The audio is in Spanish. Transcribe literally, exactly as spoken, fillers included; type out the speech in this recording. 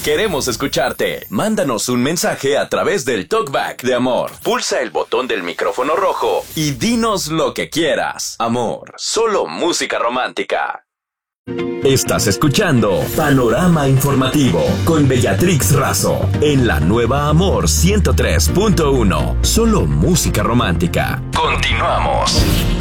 Queremos escucharte. Mándanos un mensaje a través del Talkback de Amor. Pulsa el botón del micrófono rojo y dinos lo que quieras. Amor, solo música romántica. Estás escuchando Panorama Informativo con Bellatrix Razo en la nueva Amor ciento tres punto uno. Solo música romántica. Continuamos.